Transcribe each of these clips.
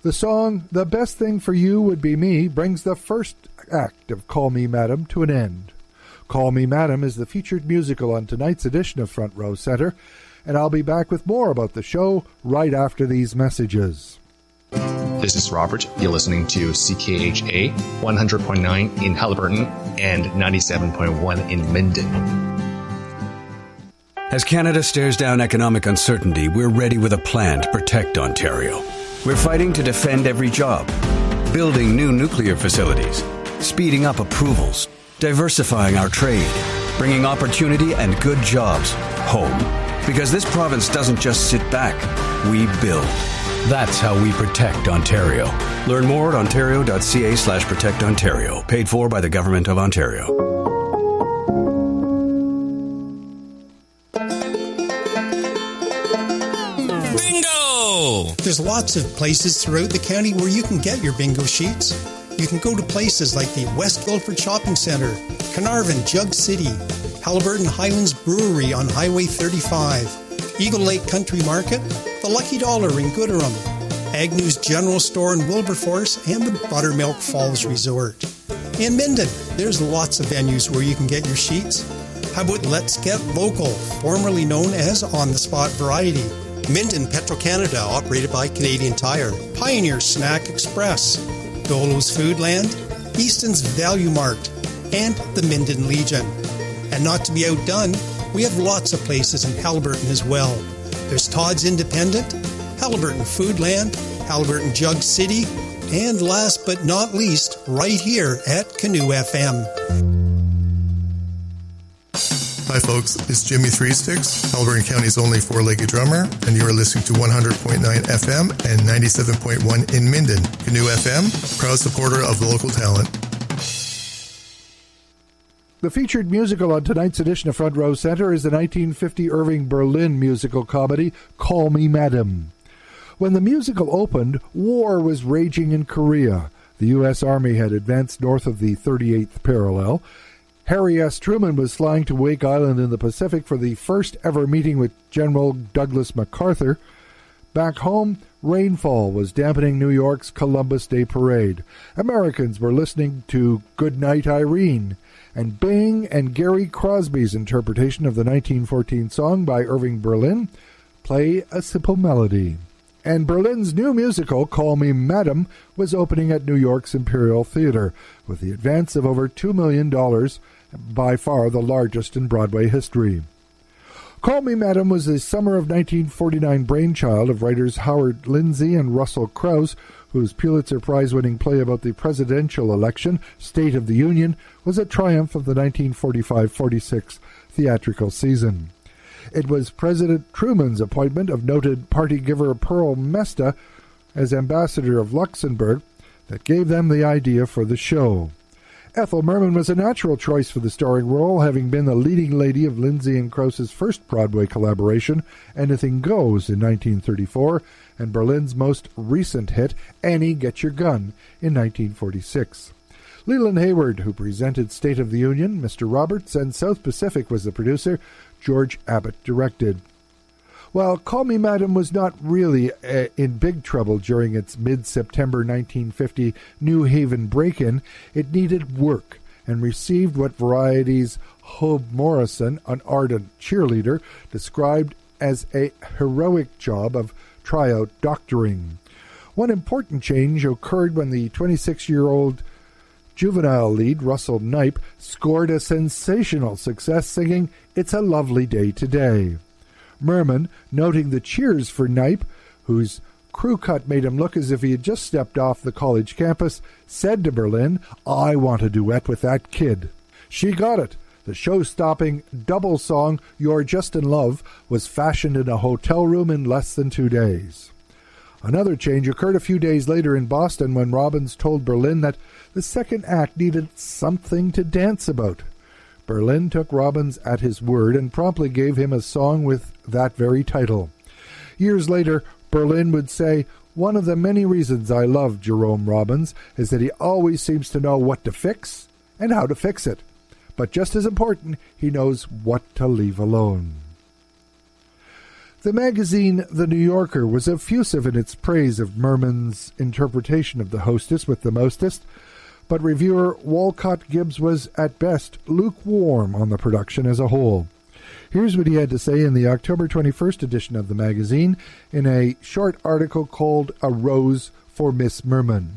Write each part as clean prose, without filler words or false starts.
The song "The Best Thing for You Would Be Me" brings the first act of Call Me Madam to an end. Call Me Madam is the featured musical on tonight's edition of Front Row Center, and I'll be back with more about the show right after these messages. This is Robert. You're listening to CKHA 100.9 in Haliburton and 97.1 in Minden. As Canada stares down economic uncertainty, we're ready with a plan to protect Ontario. We're fighting to defend every job, building new nuclear facilities, speeding up approvals, diversifying our trade, bringing opportunity and good jobs home. Because this province doesn't just sit back, we build. That's how we protect Ontario. Learn more at ontario.ca/protectontario. Paid for by the Government of Ontario. Bingo! There's lots of places throughout the county where you can get your bingo sheets. You can go to places like the West Guildford Shopping Centre, Carnarvon, Jug City, Haliburton Highlands Brewery on Highway 35, Eagle Lake Country Market, the Lucky Dollar in Gooderham, Agnew's General Store in Wilberforce, and the Buttermilk Falls Resort. In Minden, there's lots of venues where you can get your sheets. How about Let's Get Local, formerly known as On the Spot Variety? Minden Petro-Canada, operated by Canadian Tire. Pioneer Snack Express. Dolo's Foodland. Easton's Value Mart. And the Minden Legion. And not to be outdone, we have lots of places in Haliburton as well. There's Todd's Independent, Haliburton Foodland, Haliburton Jug City, and last but not least, right here at Canoe FM. Hi folks, it's Jimmy Three Sticks, Haliburton County's only four-legged drummer, and you are listening to 100.9 FM and 97.1 in Minden. Canoe FM, proud supporter of the local talent. The featured musical on tonight's edition of Front Row Center is the 1950 Irving Berlin musical comedy Call Me Madam. When the musical opened, war was raging in Korea. The U.S. Army had advanced north of the 38th parallel. Harry S. Truman was flying to Wake Island in the Pacific for the first ever meeting with General Douglas MacArthur. Back home, rainfall was dampening New York's Columbus Day Parade. Americans were listening to Goodnight Irene, and Bing and Gary Crosby's interpretation of the 1914 song by Irving Berlin, Play a Simple Melody. And Berlin's new musical, Call Me Madam, was opening at New York's Imperial Theater, with the advance of over $2 million, by far the largest in Broadway history. Call Me Madam was the summer of 1949 brainchild of writers Howard Lindsay and Russell Crouse, whose Pulitzer Prize-winning play about the presidential election, State of the Union, was a triumph of the 1945-46 theatrical season. It was President Truman's appointment of noted party giver Pearl Mesta as ambassador of Luxembourg that gave them the idea for the show. Ethel Merman was a natural choice for the starring role, having been the leading lady of Lindsay and Krause's first Broadway collaboration, Anything Goes, in 1934, and Berlin's most recent hit, Annie, Get Your Gun, in 1946. Leland Hayward, who presented State of the Union, Mr. Roberts, and South Pacific was the producer. George Abbott directed. While Call Me Madam was not really in big trouble during its mid-September 1950 New Haven break-in, it needed work and received what Variety's Hobe Morrison, an ardent cheerleader, described as a heroic job of tryout doctoring. One important change occurred when the 26-year-old juvenile lead, Russell Knipe, scored a sensational success singing It's a Lovely Day Today. Merman, noting the cheers for Knipe, whose crew cut made him look as if he had just stepped off the college campus, said to Berlin, I want a duet with that kid. She got it. The show-stopping double song You're Just in Love was fashioned in a hotel room in less than 2 days. Another change occurred a few days later in Boston when Robbins told Berlin that the second act needed something to dance about. Berlin took Robbins at his word and promptly gave him a song with that very title. Years later, Berlin would say, one of the many reasons I love Jerome Robbins is that he always seems to know what to fix and how to fix it. But just as important, he knows what to leave alone. The magazine The New Yorker was effusive in its praise of Merman's interpretation of the hostess with the mostest, but reviewer Walcott Gibbs was, at best, lukewarm on the production as a whole. Here's what he had to say in the October 21st edition of the magazine in a short article called A Rose for Miss Merman.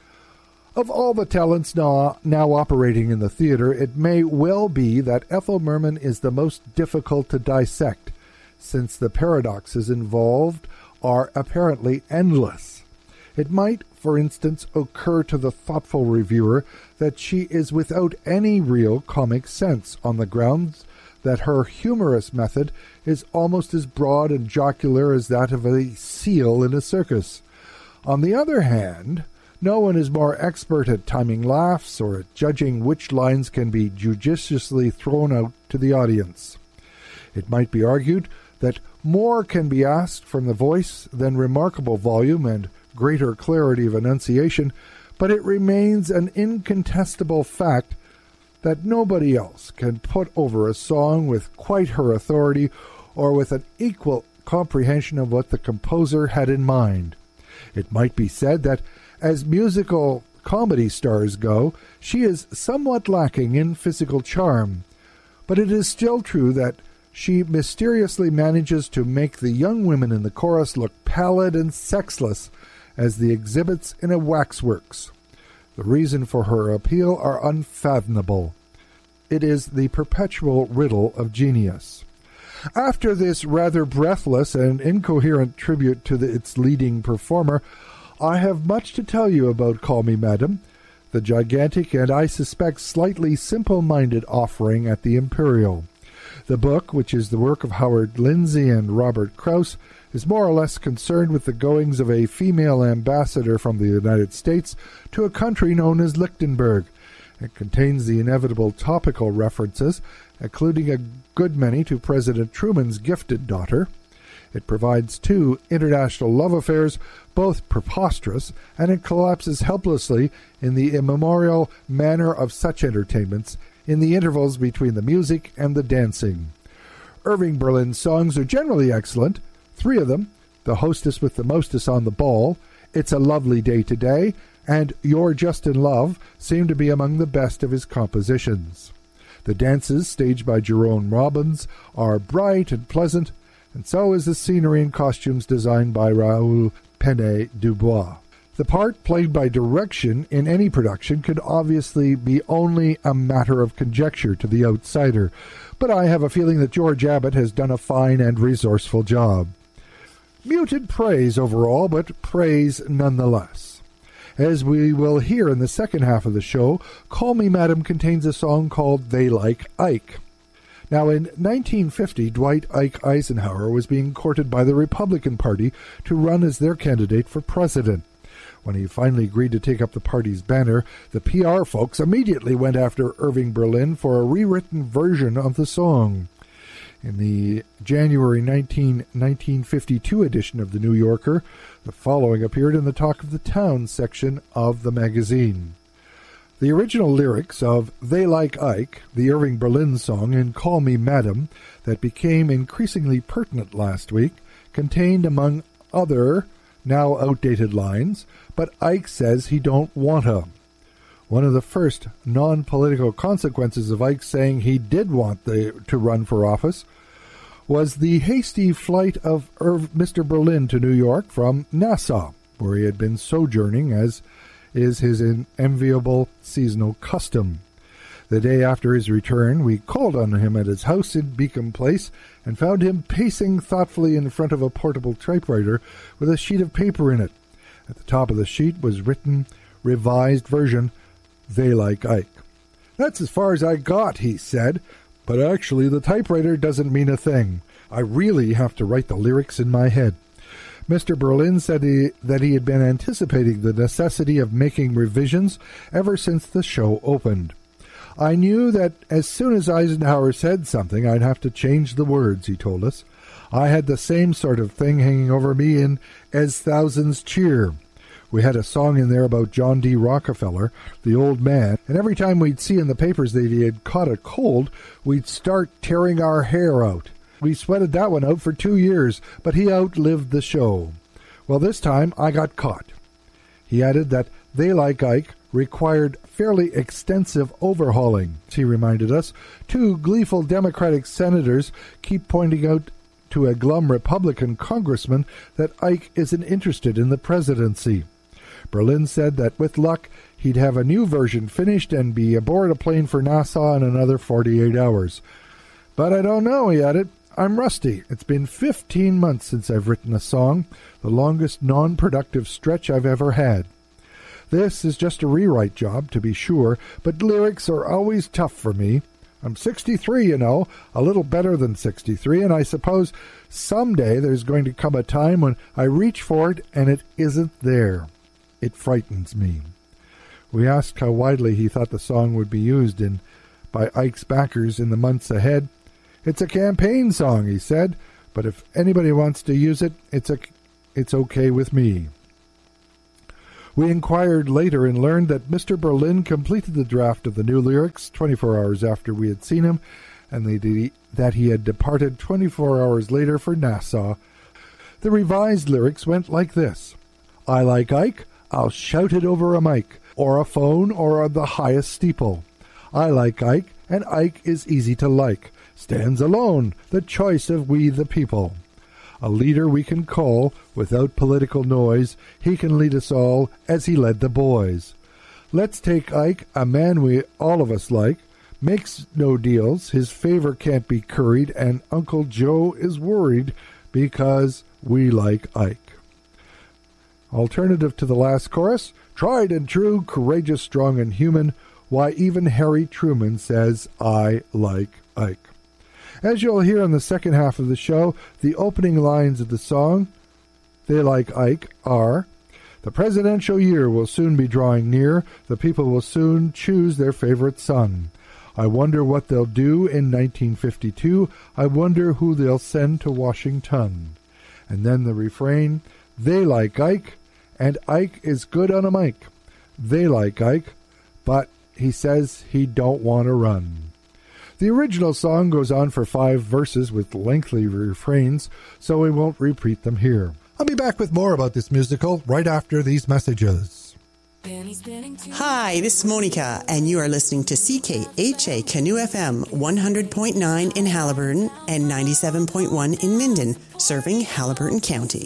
Of all the talents now operating in the theater, it may well be that Ethel Merman is the most difficult to dissect, since the paradoxes involved are apparently endless. It might, for instance, occur to the thoughtful reviewer that she is without any real comic sense, on the grounds that her humorous method is almost as broad and jocular as that of a seal in a circus. On the other hand, no one is more expert at timing laughs or at judging which lines can be judiciously thrown out to the audience. It might be argued that more can be asked from the voice than remarkable volume and greater clarity of enunciation, but it remains an incontestable fact that nobody else can put over a song with quite her authority or with an equal comprehension of what the composer had in mind. It might be said that, as musical comedy stars go, she is somewhat lacking in physical charm, but it is still true that she mysteriously manages to make the young women in the chorus look pallid and sexless as the exhibits in a waxworks. The reason for her appeal are unfathomable. It is the perpetual riddle of genius. After this rather breathless and incoherent tribute to its leading performer, I have much to tell you about Call Me Madam, the gigantic and I suspect slightly simple-minded offering at the Imperial. The book, which is the work of Howard Lindsay and Robert Krauss, is more or less concerned with the goings of a female ambassador from the United States to a country known as Lichtenberg. It contains the inevitable topical references, including a good many to President Truman's gifted daughter. It provides two international love affairs, both preposterous, and it collapses helplessly in the immemorial manner of such entertainments in the intervals between the music and the dancing. Irving Berlin's songs are generally excellent. 3 of them, The Hostess with the Mostess on the Ball, It's a Lovely Day Today, and You're Just in Love, seem to be among the best of his compositions. The dances, staged by Jerome Robbins, are bright and pleasant, and so is the scenery and costumes designed by Raoul Penne Dubois. The part played by direction in any production could obviously be only a matter of conjecture to the outsider, but I have a feeling that George Abbott has done a fine and resourceful job. Muted praise overall, but praise nonetheless. As we will hear in the second half of the show, Call Me Madam contains a song called They Like Ike. Now, in 1950, Dwight Ike Eisenhower was being courted by the Republican Party to run as their candidate for president. When he finally agreed to take up the party's banner, the PR folks immediately went after Irving Berlin for a rewritten version of the song. In the January 1952 edition of The New Yorker, the following appeared in the Talk of the Town section of the magazine. The original lyrics of They Like Ike, the Irving Berlin song, and Call Me Madam, that became increasingly pertinent last week, contained, among other now outdated lines, but Ike says he don't want her. One of the first non-political consequences of Ike saying he did want to run for office was the hasty flight of Mr. Berlin to New York from Nassau, where he had been sojourning, as is his enviable seasonal custom. The day after his return, we called on him at his house in Beacom Place and found him pacing thoughtfully in front of a portable typewriter with a sheet of paper in it. At the top of the sheet was written, revised version, They Like Ike. That's as far as I got, he said, but actually the typewriter doesn't mean a thing. I really have to write the lyrics in my head. Mr. Berlin said that he had been anticipating the necessity of making revisions ever since the show opened. I knew that as soon as Eisenhower said something, I'd have to change the words, he told us. I had the same sort of thing hanging over me in As Thousands Cheer. We had a song in there about John D. Rockefeller, the old man, and every time we'd see in the papers that he had caught a cold, we'd start tearing our hair out. We sweated that one out for 2 years, but he outlived the show. Well, this time I got caught. He added that They Like Ike required fairly extensive overhauling. He reminded us, 2 gleeful Democratic senators keep pointing out to a glum Republican congressman that Ike isn't interested in the presidency. Berlin said that with luck, he'd have a new version finished and be aboard a plane for Nassau in another 48 hours. But I don't know, he added. I'm rusty. It's been 15 months since I've written a song, the longest non-productive stretch I've ever had. This is just a rewrite job, to be sure, but lyrics are always tough for me. I'm 63, you know, a little better than 63, and I suppose someday there's going to come a time when I reach for it and it isn't there. It frightens me. We asked how widely he thought the song would be used by Ike's backers in the months ahead. It's a campaign song, he said, but if anybody wants to use it, it's okay with me. We inquired later and learned that Mr. Berlin completed the draft of the new lyrics 24 hours after we had seen him, and that he had departed 24 hours later for Nassau. The revised lyrics went like this. I like Ike, I'll shout it over a mic, or a phone, or the highest steeple. I like Ike, and Ike is easy to like. Stands alone, the choice of we the people. A leader we can call, without political noise, he can lead us all as he led the boys. Let's take Ike, a man we all of us like, makes no deals, his favor can't be curried, and Uncle Joe is worried because we like Ike. Alternative to the last chorus, tried and true, courageous, strong, and human, why even Harry Truman says, I like Ike. As you'll hear in the second half of the show, the opening lines of the song, They Like Ike, are, the presidential year will soon be drawing near, the people will soon choose their favorite son. I wonder what they'll do in 1952, I wonder who they'll send to Washington. And then the refrain, They like Ike, and Ike is good on a mic. They like Ike, but he says he don't want to run. The original song goes on for 5 verses with lengthy refrains, so we won't repeat them here. I'll be back with more about this musical right after these messages. Hi, this is Monica, and you are listening to CKHA Canoe FM 100.9 in Haliburton and 97.1 in Minden, serving Haliburton County.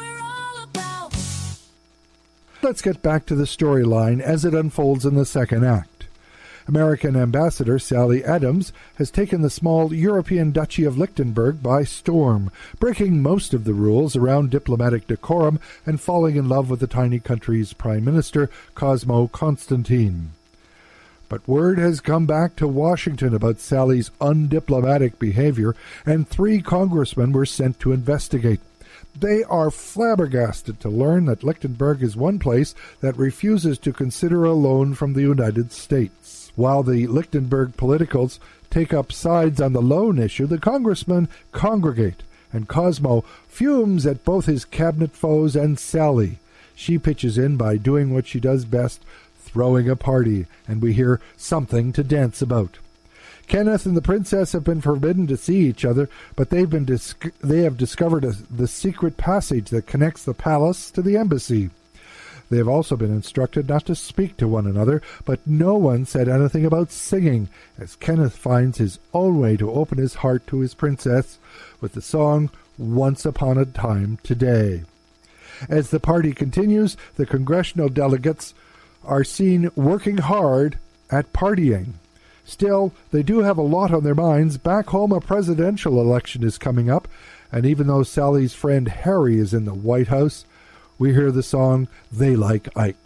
Let's get back to the storyline as it unfolds in the second act. American Ambassador Sally Adams has taken the small European Duchy of Lichtenberg by storm, breaking most of the rules around diplomatic decorum and falling in love with the tiny country's Prime Minister, Cosmo Constantine. But word has come back to Washington about Sally's undiplomatic behavior, and 3 congressmen were sent to investigate. They are flabbergasted to learn that Lichtenberg is one place that refuses to consider a loan from the United States. While the Lichtenberg politicals take up sides on the loan issue, the congressmen congregate, and Cosmo fumes at both his cabinet foes and Sally. She pitches in by doing what she does best, throwing a party, and we hear something to dance about. Kenneth and the princess have been forbidden to see each other, but they have discovered the secret passage that connects the palace to the embassy. They have also been instructed not to speak to one another, but no one said anything about singing, as Kenneth finds his own way to open his heart to his princess with the song Once Upon a Time Today. As the party continues, the congressional delegates are seen working hard at partying. Still, they do have a lot on their minds. Back home, a presidential election is coming up, and even though Sally's friend Harry is in the White House, we hear the song They Like Ike.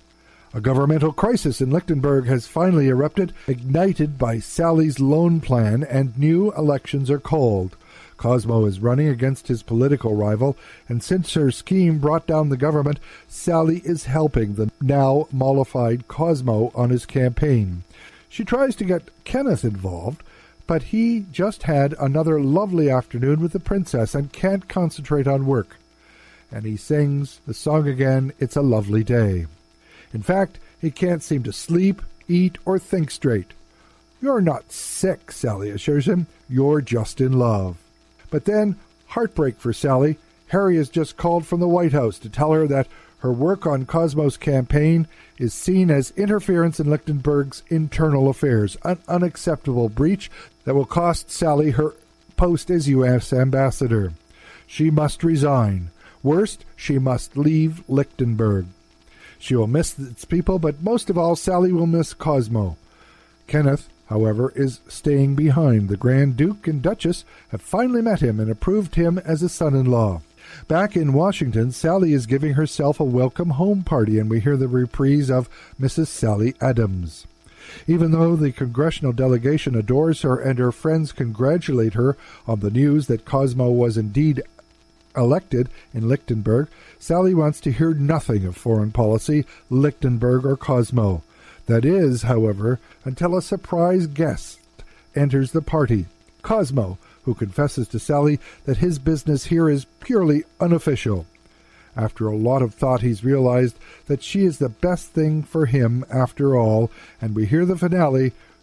A governmental crisis in Lichtenberg has finally erupted, ignited by Sally's loan plan, and new elections are called. Cosmo is running against his political rival, and since her scheme brought down the government, Sally is helping the now mollified Cosmo on his campaign. She tries to get Kenneth involved, but he just had another lovely afternoon with the princess and can't concentrate on work. And he sings the song again, It's a Lovely Day. In fact, he can't seem to sleep, eat, or think straight. You're not sick, Sally assures him. You're just in love. But then, heartbreak for Sally. Harry has just called from the White House to tell her that her work on Cosmo's campaign is seen as interference in Lichtenberg's internal affairs, an unacceptable breach that will cost Sally her post as U.S. ambassador. She must resign. Worst, she must leave Lichtenberg. She will miss its people, but most of all, Sally will miss Cosmo. Kenneth, however, is staying behind. The Grand Duke and Duchess have finally met him and approved him as a son-in-law. Back in Washington, Sally is giving herself a welcome home party, and we hear the reprise of Mrs. Sally Adams. Even though the congressional delegation adores her and her friends congratulate her on the news that Cosmo was indeed elected in Lichtenberg, Sally wants to hear nothing of foreign policy, Lichtenberg or Cosmo. That is, however, until a surprise guest enters the party, Cosmo, who confesses to Sally that his business here is purely unofficial. After a lot of thought, he's realized that she is the best thing for him after all, and we hear the finale